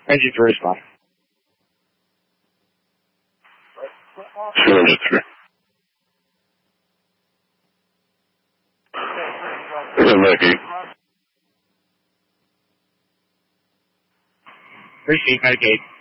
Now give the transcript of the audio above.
Engine 3 is fine. Sure, Engine 3. Medicaid. Receive Medicaid.